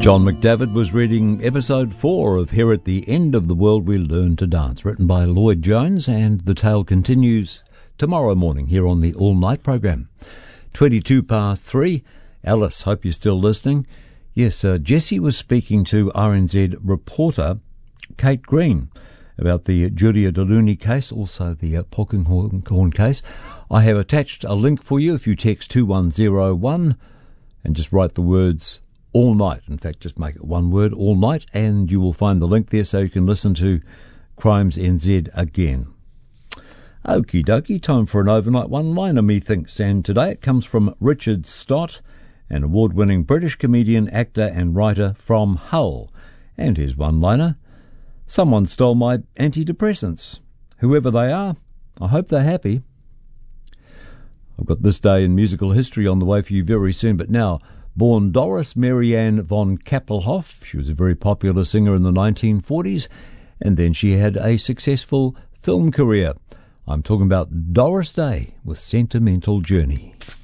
John McDavid was reading episode 4 of Here at the End of the World We Learn to Dance, written by Lloyd Jones, and the tale continues tomorrow morning here on the All Night program. 22 past 3. Alice, hope you're still listening. Yes, Jesse was speaking to RNZ reporter Kate Green about the Julia Deluni case, also the Polkinghorn case. I have attached a link for you if you text 2101 and just write the words All Night. In fact, just make it one word, All Night, and you will find the link there so you can listen to Crimes NZ again. Okie dokie, time for an overnight one-liner, methinks, and today it comes from Richard Stott, an award-winning British comedian, actor and writer from Hull. And his one-liner: someone stole my antidepressants. Whoever they are, I hope they're happy. I've got this day in musical history on the way for you very soon, but now, born Doris Marianne von Kappelhoff, she was a very popular singer in the 1940s, and then she had a successful film career. I'm talking about Doris Day with Sentimental Journey.